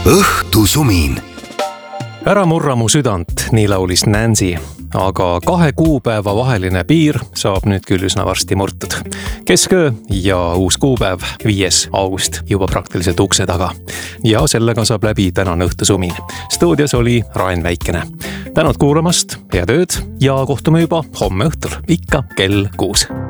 õhtusumin. Ära murra mu südant, nii laulis Nancy, aga 2 kuupäeva vaheline piir saab nüüd küll üsna varsti murtud. Kesköö ja uus kuupäev, 5. august, juba praktiliselt ukse taga. Ja sellega saab läbi tänane õhtusumin. Stuudios oli Rain Väikene. Tänud kuulamast, head ööd ja kohtume juba homme õhtul, ikka kell 6.